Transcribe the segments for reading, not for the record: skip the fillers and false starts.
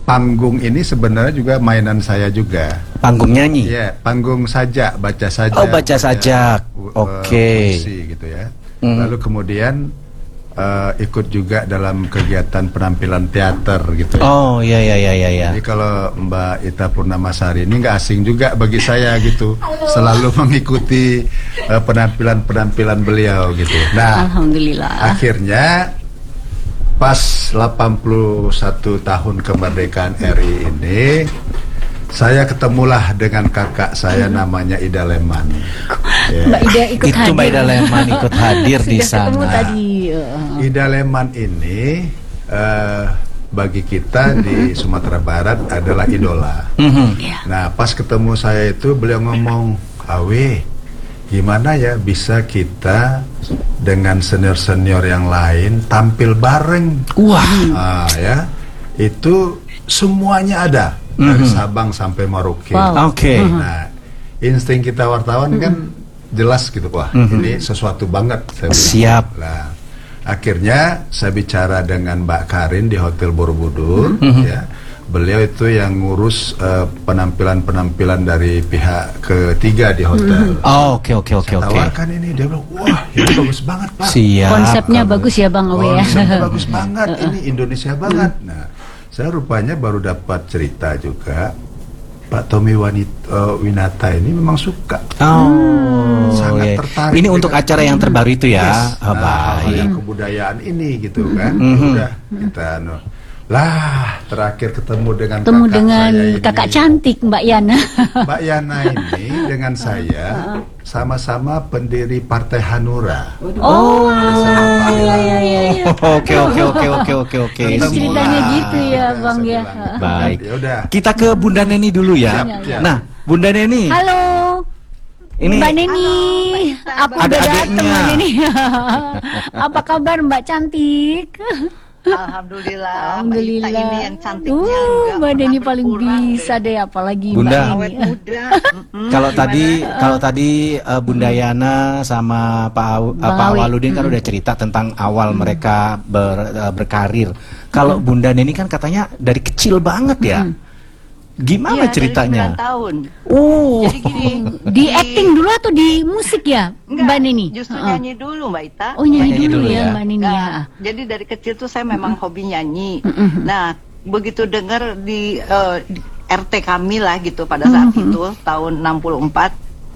panggung ini sebenarnya juga mainan saya juga. Panggung nyanyi? Iya, panggung sajak, baca sajak. Oh, baca sajak. Oke. Puisi gitu ya. Lalu kemudian ikut juga dalam kegiatan penampilan teater gitu ya. Oh, iya. Jadi kalau Mbak Ita Purnamasari ini nggak asing juga bagi saya gitu. Selalu mengikuti penampilan-penampilan beliau gitu. Nah, alhamdulillah. Akhirnya pas 81 tahun kemerdekaan RI ini, saya ketemulah dengan kakak saya namanya Ida Leman. Mbak Ida ikut Itu hadir. Mbak Ida Leman ikut hadir di Sudah ketemu sana. tadi. Ida Leman ini bagi kita di Sumatera Barat adalah idola. Ya. Nah, pas ketemu saya itu beliau ngomong, Awe, gimana ya bisa kita dengan senior-senior yang lain tampil bareng? Wah, Ya, itu semuanya ada dari Sabang sampai Merauke. Wow. oke. Nah, insting kita wartawan kan jelas gitu, wah ini sesuatu banget. Saya bilang. Siap. Nah, akhirnya saya bicara dengan Mbak Karin di Hotel Borobudur, ya. Beliau itu yang ngurus penampilan-penampilan dari pihak ketiga di hotel. Oh, oke. Saya tawarkan ini, dia bilang, wah ini bagus banget Pak. Siap. Konsepnya bagus ya Bang Awe ya. Konsepnya bagus banget, ini Indonesia banget. Nah, saya rupanya baru dapat cerita juga, Pak Tommy Winata ini memang suka. Oh, Sangat iya. tertarik Ini untuk dengan- acara yang terbaru itu ya. Yes. Oh, Nah, baik. yang kebudayaan ini gitu kan. Udah kita lah terakhir ketemu dengan Ketemu kakak dengan saya ini. kakak cantik Mbak Yana. Mbak Yana ini dengan saya sama-sama pendiri Partai Hanura. Oh, iya. Oke. Jadi ceritanya gitu ya Bang ya. Baik. Ya udah. Kita ke Bunda Neni dulu ya. Siap. Nah, Bunda Neni. Halo. Ini Mbak Neni, aku Ada udah datang adiknya. Mbak Neni. Apa kabar Mbak cantik? Alhamdulillah, Mbak Ita ini yang cantiknya Duh, juga Mbak pernah Neni paling berkurang bisa deh, apalagi Bunda. Mbak awet Neni. muda. Kalau tadi Bunda Yana sama Bang Pak Awi. Awaludin kan udah cerita tentang awal mereka berkarir. Kalau Bunda Neni kan katanya dari kecil banget ya. Gimana ceritanya? Dari 9 tahun. Oh, Jadi gini, Di acting dulu atau di musik ya enggak, Mbak Neni? Justru Heeh. nyanyi dulu Mbak Ita. Oh nyanyi Nyanyi dulu dulu ya ya. Mbak Neni ya. Nah, jadi dari kecil tuh saya memang hobi nyanyi. Nah, begitu dengar di RT kami lah gitu pada saat itu tahun 64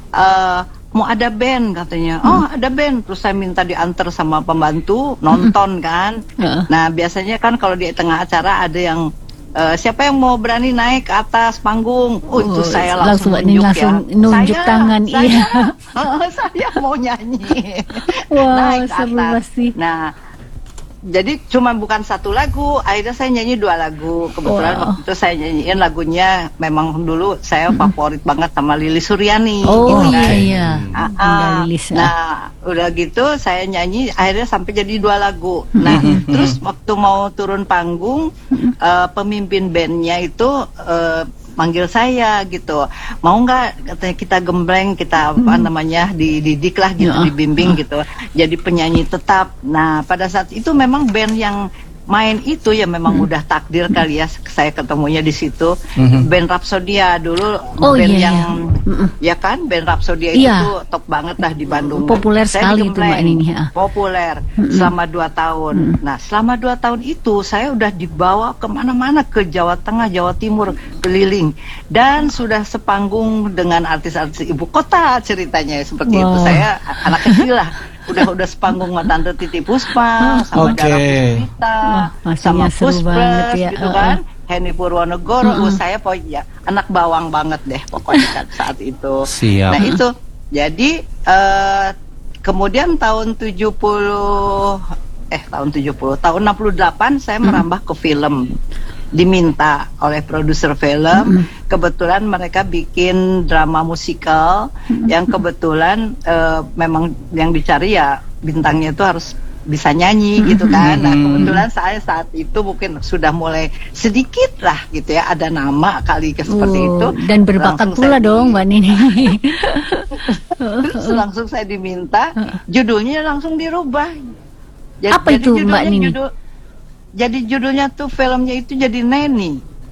mau ada band katanya. Oh, ada band. Terus saya minta diantar sama pembantu nonton kan. Nah, biasanya kan kalau di tengah acara ada yang siapa yang mau berani naik ke atas panggung? Oh, itu saya langsung Mbak Neni langsung nunjuk tangan, iya. Saya mau nyanyi. Wah, Naik ke seru atas. pasti. Nah, jadi cuma bukan satu lagu, akhirnya saya nyanyi 2 lagu. Kebetulan Wow. waktu itu saya nyanyiin lagunya memang dulu saya favorit banget sama Lilis Suryani. Oh gitu iya kan. iya. Bunda Lilis. Nah, udah gitu saya nyanyi akhirnya sampai jadi 2 lagu. Nah, terus waktu mau turun panggung, pemimpin bandnya itu manggil saya gitu, mau nggak katanya kita gembleng, kita apa namanya dididik lah gitu, dibimbing gitu, jadi penyanyi tetap. Nah, pada saat itu memang band yang main itu ya memang udah takdir kali ya, saya ketemunya di situ. Band Rapsodia dulu, Oh, band iya, yang iya. ya kan, band Rapsodia Iya. itu top banget lah di Bandung. Populer Saya sekali itu, Mbak digembleng. Nini, ya. Populer selama 2 tahun. Nah, selama 2 tahun itu saya udah dibawa kemana-mana, ke Jawa Tengah, Jawa Timur, keliling, dan sudah sepanggung dengan artis-artis ibu kota ceritanya seperti itu. Wow. Saya anak kecil lah. Udah sepanggung sama Tante Titi Puspa, sama Oke. Dara Puspita, Wah, pastinya sama seru banget Puspres ya. gitu kan. Henny Purwonegoro, saya pokoknya anak bawang banget deh pokoknya kan saat itu. Siap. Nah itu, jadi kemudian tahun 68 saya merambah ke film, diminta oleh produser film. Kebetulan mereka bikin drama musikal yang kebetulan memang yang dicari ya bintangnya itu harus bisa nyanyi gitu kan. Nah, kebetulan saya saat itu mungkin sudah mulai sedikit lah gitu ya, ada nama kali seperti itu. Dan berbakat Langsung pula saya dong Mbak Nini. Terus langsung saya diminta, judulnya langsung dirubah. Apa itu, Mbak Nini? Jadi judulnya tuh filmnya itu jadi Neni.